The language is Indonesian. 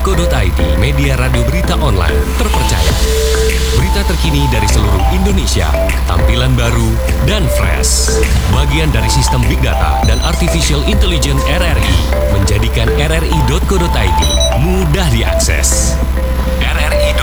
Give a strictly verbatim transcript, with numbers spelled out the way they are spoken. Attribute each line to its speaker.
Speaker 1: co dot i d, media radio berita online terpercaya. Berita terkini dari seluruh Indonesia, tampilan baru dan fresh. Bagian dari sistem Big Data dan Artificial Intelligence R R I, menjadikan r r i dot co dot i d